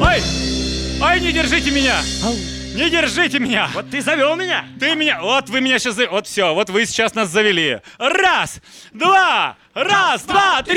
Ой! Ой, не держите меня! Не держите меня! Вот ты завел меня. Ты меня... Вот вы меня сейчас... Вот все, вот вы сейчас нас завели. Раз, два, три!